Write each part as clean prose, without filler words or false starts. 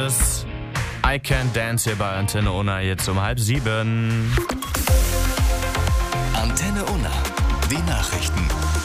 I Can't Dance hier bei Antenne Unna jetzt um 6:30. Antenne Unna, die Nachrichten.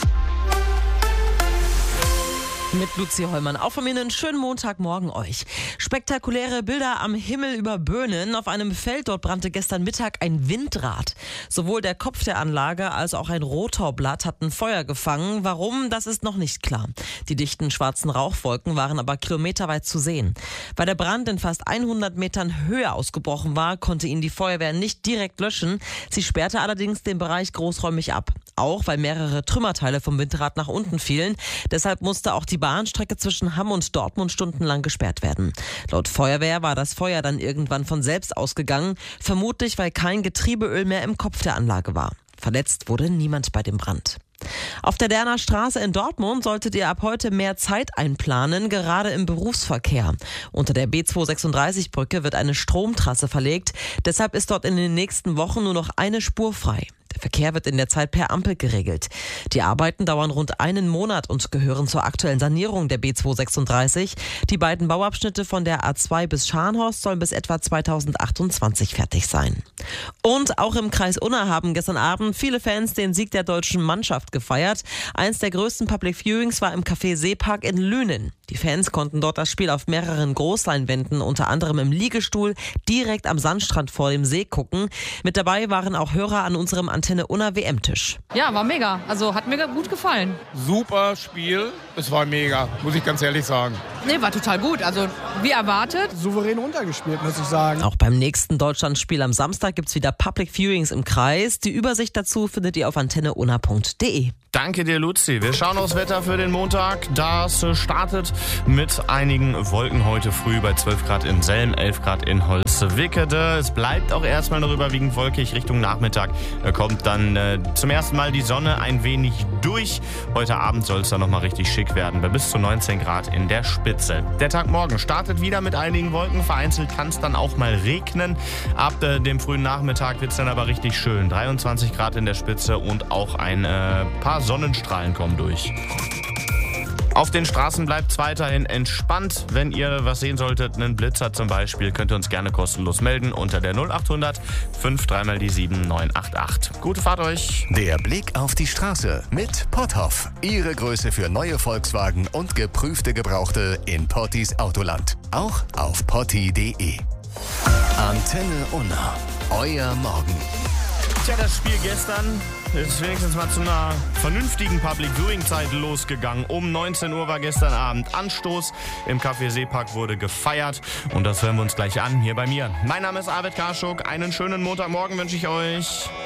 Mit Luzi Hollmann. Auch von mir einen schönen Montagmorgen euch. Spektakuläre Bilder am Himmel über Böhnen. Auf einem Feld dort brannte gestern Mittag ein Windrad. Sowohl der Kopf der Anlage als auch ein Rotorblatt hatten Feuer gefangen. Warum, das ist noch nicht klar. Die dichten schwarzen Rauchwolken waren aber kilometerweit zu sehen. Weil der Brand in fast 100 Metern Höhe ausgebrochen war, konnte ihn die Feuerwehr nicht direkt löschen. Sie sperrte allerdings den Bereich großräumig ab. Auch weil mehrere Trümmerteile vom Windrad nach unten fielen. Deshalb musste auch die Bahnstrecke zwischen Hamm und Dortmund stundenlang gesperrt werden. Laut Feuerwehr war das Feuer dann irgendwann von selbst ausgegangen, vermutlich weil kein Getriebeöl mehr im Kopf der Anlage war. Verletzt wurde niemand bei dem Brand. Auf der Derner Straße in Dortmund solltet ihr ab heute mehr Zeit einplanen, gerade im Berufsverkehr. Unter der B236-Brücke wird eine Stromtrasse verlegt. Deshalb ist dort in den nächsten Wochen nur noch eine Spur frei. Der Verkehr wird in der Zeit per Ampel geregelt. Die Arbeiten dauern rund einen Monat und gehören zur aktuellen Sanierung der B236. Die beiden Bauabschnitte von der A2 bis Scharnhorst sollen bis etwa 2028 fertig sein. Und auch im Kreis Unna haben gestern Abend viele Fans den Sieg der deutschen Mannschaft gefeiert. Eins der größten Public Viewings war im Café Seepark in Lünen. Die Fans konnten dort das Spiel auf mehreren Großleinwänden, unter anderem im Liegestuhl, direkt am Sandstrand vor dem See gucken. Mit dabei waren auch Hörer an unserem Antenne Unna WM-Tisch. Ja, war mega. Also hat mir gut gefallen. Super Spiel. Es war mega, muss ich ganz ehrlich sagen. Nee, war total gut. Also wie erwartet. Souverän runtergespielt, muss ich sagen. Auch beim nächsten Deutschlandspiel am Samstag gibt's wieder Public Viewings im Kreis. Die Übersicht dazu findet ihr auf antenneunna.de. Danke dir, Luzi. Wir schauen aufs Wetter für den Montag. Das startet mit einigen Wolken heute früh bei 12 Grad in Selm, 11 Grad in Holzwickede. Es bleibt auch erstmal noch überwiegend wolkig. Richtung Nachmittag kommt dann zum ersten Mal die Sonne ein wenig durch. Heute Abend soll es dann nochmal richtig schick werden, bei bis zu 19 Grad in der Spitze. Der Tag morgen startet wieder mit einigen Wolken. Vereinzelt kann es dann auch mal regnen. Ab dem frühen Nachmittag wird es dann aber richtig schön. 23 Grad in der Spitze und auch ein paar Sonnenstrahlen kommen durch. Auf den Straßen bleibt es weiterhin entspannt. Wenn ihr was sehen solltet, einen Blitzer zum Beispiel, könnt ihr uns gerne kostenlos melden unter der 0800 53 die 7988. Gute Fahrt euch. Der Blick auf die Straße mit Potthoff. Ihre Größe für neue Volkswagen und geprüfte Gebrauchte in Pottis Autoland. Auch auf potti.de. Antenne Unna. Euer Morgen. Tja, das Spiel gestern ist wenigstens mal zu einer vernünftigen Public Viewing Zeit losgegangen. Um 19 Uhr war gestern Abend Anstoß. Im Café Seepark wurde gefeiert. Und das hören wir uns gleich an hier bei mir. Mein Name ist Arvid Karschuk. Einen schönen Montagmorgen wünsche ich euch.